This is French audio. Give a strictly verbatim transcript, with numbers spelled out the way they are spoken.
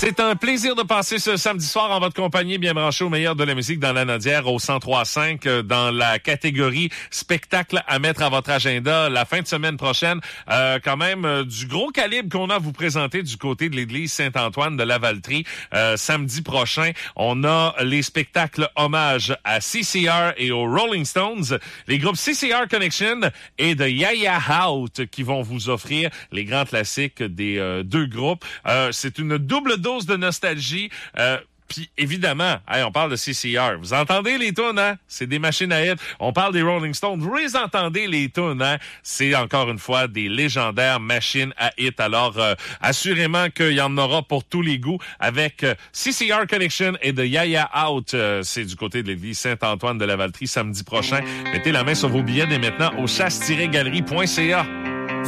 C'est un plaisir de passer ce samedi soir en votre compagnie, bien branché au meilleur de la musique dans la Nodière au cent trois cinq dans la catégorie spectacle à mettre à votre agenda la fin de semaine prochaine. Euh, quand même euh, du gros calibre qu'on a à vous présenter du côté de l'église Saint-Antoine de Lavaltrie. Euh, samedi prochain, on a les spectacles hommage à C C R et aux Rolling Stones, les groupes C C R Connection et de Yaya Out qui vont vous offrir les grands classiques des euh, deux groupes. Euh, c'est une double dose de nostalgie. Euh, Puis évidemment, hey, on parle de C C R. Vous entendez les tunes, hein? C'est des machines à hit. On parle des Rolling Stones. Vous les entendez les tunes, hein? C'est encore une fois des légendaires machines à hit. Alors, euh, assurément qu'il y en aura pour tous les goûts avec euh, C C R Connection et de Yaya Out. Euh, c'est du côté de l'église Saint-Antoine de Lavaltrie samedi prochain. Mettez la main sur vos billets dès maintenant au chasse tiret galerie point c a.